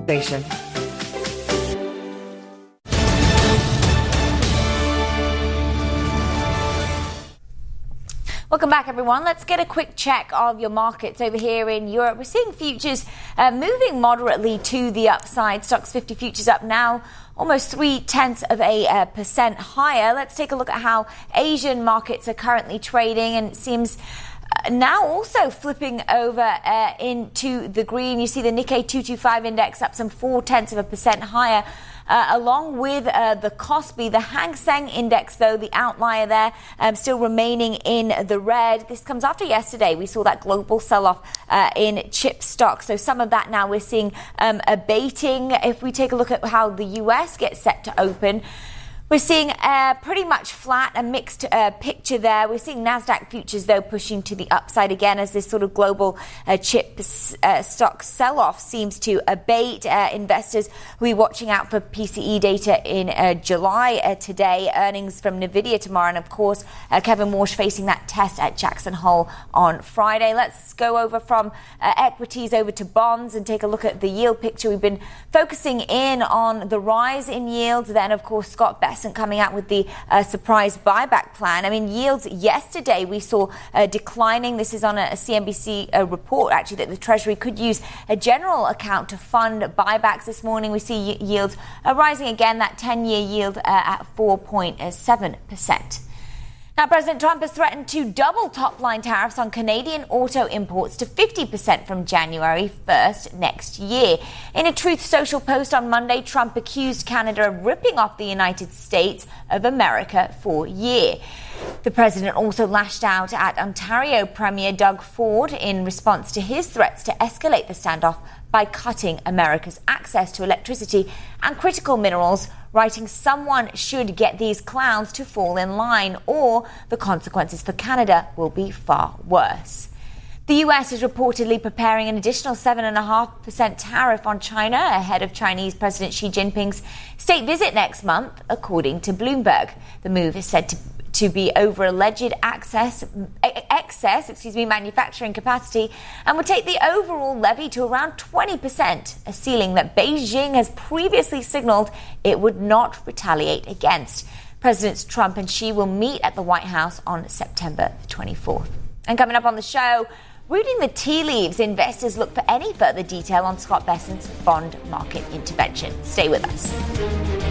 Station. Welcome back, everyone. Let's get a quick check of your markets over here in Europe. We're seeing futures moving moderately to the upside. Stoxx 50 futures up now almost 0.3% higher. Let's take a look at how Asian markets are currently trading, and it seems now also flipping over into the green. You see the Nikkei 225 index up some 0.4% higher. Along with the Kospi, the Hang Seng index, though, the outlier there, still remaining in the red. This comes after yesterday. We saw that global sell-off in chip stocks. So some of that now we're seeing abating. If we take a look at how the US gets set to open, we're seeing pretty much flat, a mixed picture there. We're seeing NASDAQ futures, though, pushing to the upside again as this sort of global chip stock sell-off seems to abate. Investors will be watching out for PCE data in July today, earnings from NVIDIA tomorrow, and, of course, Kevin Walsh facing that test at Jackson Hole on Friday. Let's go over from equities over to bonds and take a look at the yield picture. We've been focusing in on the rise in yields. Then, of course, Scott Bessent coming out with the surprise buyback plan. I mean, yields yesterday we saw declining. This is on a CNBC report, actually, that the Treasury could use a general account to fund buybacks. This morning we see yields rising again, that 10-year yield at 4.7%. Now, President Trump has threatened to double top-line tariffs on Canadian auto imports to 50% from January 1st next year. In a Truth Social post on Monday, Trump accused Canada of ripping off the United States of America for a year. The president also lashed out at Ontario Premier Doug Ford in response to his threats to escalate the standoff by cutting America's access to electricity and critical minerals, writing, "Someone should get these clowns to fall in line, or the consequences for Canada will be far worse." The US is reportedly preparing an additional 7.5% tariff on China ahead of Chinese President Xi Jinping's state visit next month, according to Bloomberg. The move is said to be over alleged excess manufacturing capacity, and would take the overall levy to around 20%, a ceiling that Beijing has previously signaled it would not retaliate against. Presidents Trump and Xi will meet at the White House on September 24th. And coming up on the show, reading the tea leaves, investors look for any further detail on Scott Bessent's bond market intervention. Stay with us.